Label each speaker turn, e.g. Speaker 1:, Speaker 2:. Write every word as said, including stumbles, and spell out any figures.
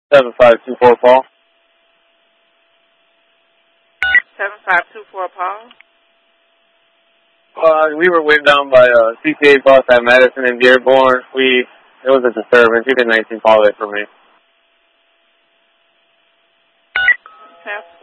Speaker 1: seven five two four, Paul.
Speaker 2: seven five two four, Paul.
Speaker 1: Uh, we were waved down by a C C A bus at Madison and Dearborn. We, it was a disturbance. You can nineteen call it for me.
Speaker 2: Okay.